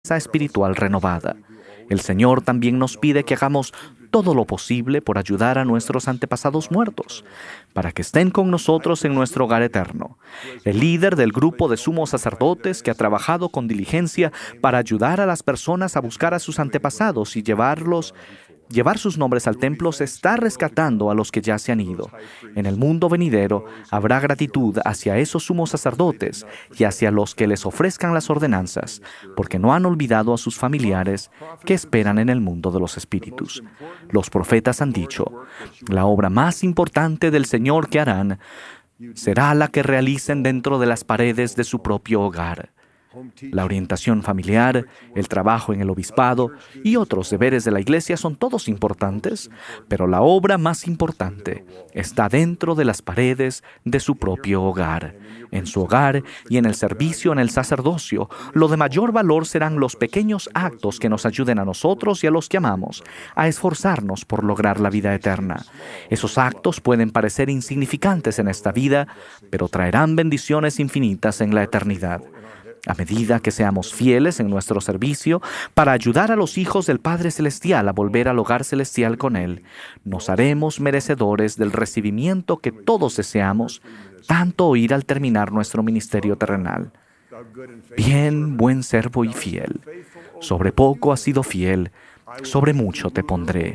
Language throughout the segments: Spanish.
espiritual renovada. El Señor también nos pide que hagamos todo lo posible por ayudar a nuestros antepasados muertos, para que estén con nosotros en nuestro hogar eterno. El líder del grupo de sumos sacerdotes que ha trabajado con diligencia para ayudar a las personas a buscar a sus antepasados y llevar sus nombres al templo se está rescatando a los que ya se han ido. En el mundo venidero habrá gratitud hacia esos sumos sacerdotes y hacia los que les ofrezcan las ordenanzas, porque no han olvidado a sus familiares que esperan en el mundo de los espíritus. Los profetas han dicho, la obra más importante del Señor que harán será la que realicen dentro de las paredes de su propio hogar. La orientación familiar, el trabajo en el obispado y otros deberes de la Iglesia son todos importantes, pero la obra más importante está dentro de las paredes de su propio hogar. En su hogar y en el servicio en el sacerdocio, lo de mayor valor serán los pequeños actos que nos ayuden a nosotros y a los que amamos a esforzarnos por lograr la vida eterna. Esos actos pueden parecer insignificantes en esta vida, pero traerán bendiciones infinitas en la eternidad. A medida que seamos fieles en nuestro servicio para ayudar a los hijos del Padre Celestial a volver al hogar celestial con Él, nos haremos merecedores del recibimiento que todos deseamos, tanto oír al terminar nuestro ministerio terrenal. Bien, buen servo y fiel. Sobre poco has sido fiel, sobre mucho te pondré.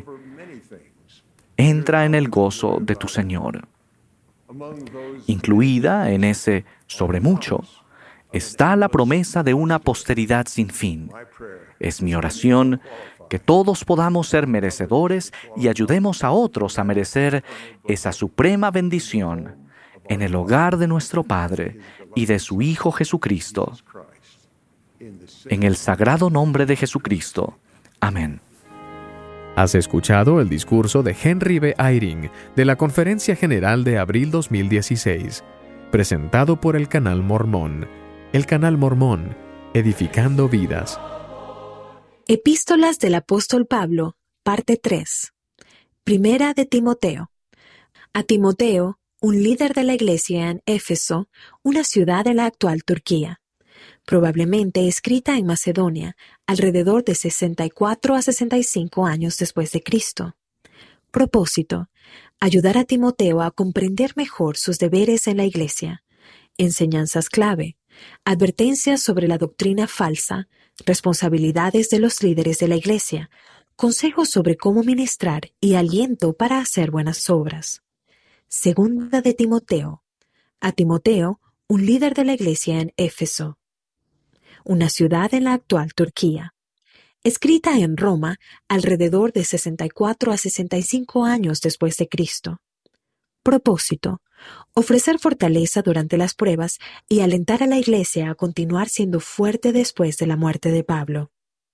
Entra en el gozo de tu Señor. Incluida en ese sobre mucho está la promesa de una posteridad sin fin. Es mi oración que todos podamos ser merecedores y ayudemos a otros a merecer esa suprema bendición en el hogar de nuestro Padre y de su Hijo Jesucristo. En el sagrado nombre de Jesucristo. Amén. Has escuchado el discurso de Henry B. Eyring de la Conferencia General de abril 2016, presentado por el Canal Mormón. El Canal Mormón, edificando vidas. Epístolas del Apóstol Pablo, parte 3. Primera de Timoteo. A Timoteo, un líder de la iglesia en Éfeso, una ciudad en la actual Turquía, probablemente escrita en Macedonia, alrededor de 64 a 65 años después de Cristo. Propósito: ayudar a Timoteo a comprender mejor sus deberes en la iglesia. Enseñanzas clave: advertencias sobre la doctrina falsa, responsabilidades de los líderes de la iglesia, consejos sobre cómo ministrar y aliento para hacer buenas obras. Segunda de Timoteo. A Timoteo, un líder de la iglesia en Éfeso, una ciudad en la actual Turquía, escrita en Roma alrededor de 64 a 65 años después de Cristo. Propósito: ofrecer fortaleza durante las pruebas y alentar a la iglesia a continuar siendo fuerte después de la muerte de Pablo.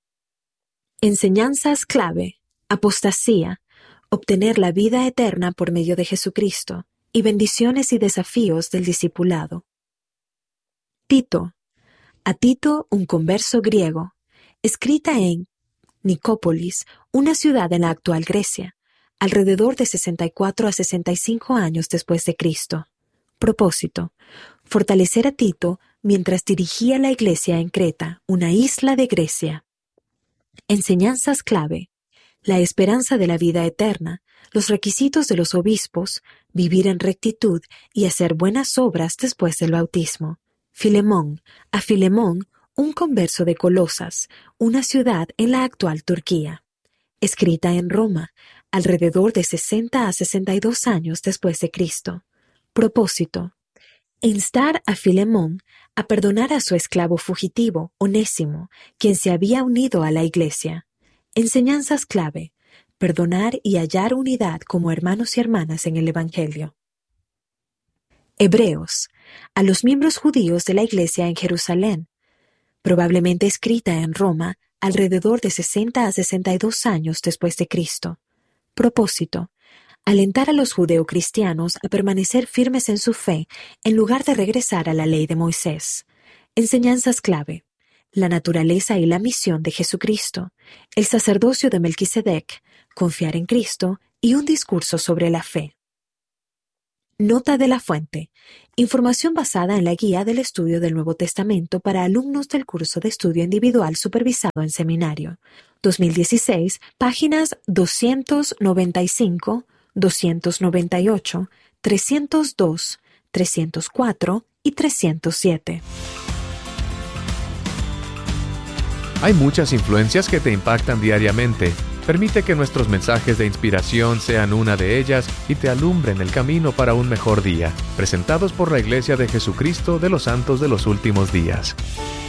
Enseñanzas clave: apostasía, obtener la vida eterna por medio de Jesucristo, y bendiciones y desafíos del discipulado. Tito. A Tito, un converso griego, escrita en Nicópolis, una ciudad en la actual Grecia, alrededor de 64 a 65 años después de Cristo. Propósito: fortalecer a Tito mientras dirigía la iglesia en Creta, una isla de Grecia. Enseñanzas clave: la esperanza de la vida eterna, los requisitos de los obispos, vivir en rectitud y hacer buenas obras después del bautismo. Filemón. A Filemón, un converso de Colosas, una ciudad en la actual Turquía, escrita en Roma, alrededor de 60 a 62 años después de Cristo. Propósito: instar a Filemón a perdonar a su esclavo fugitivo, Onésimo, quien se había unido a la iglesia. Enseñanzas clave: perdonar y hallar unidad como hermanos y hermanas en el Evangelio. Hebreos. A los miembros judíos de la iglesia en Jerusalén, probablemente escrita en Roma alrededor de 60 a 62 años después de Cristo. Propósito: alentar a los judeocristianos a permanecer firmes en su fe en lugar de regresar a la ley de Moisés. Enseñanzas clave: la naturaleza y la misión de Jesucristo, el sacerdocio de Melquisedec, confiar en Cristo y un discurso sobre la fe. Nota de la fuente. Información basada en la guía del estudio del Nuevo Testamento para alumnos del curso de estudio individual supervisado en seminario. 2016, páginas 295, 298, 302, 304 y 307. Hay muchas influencias que te impactan diariamente. Permite que nuestros mensajes de inspiración sean una de ellas y te alumbren el camino para un mejor día. Presentados por la Iglesia de Jesucristo de los Santos de los Últimos Días.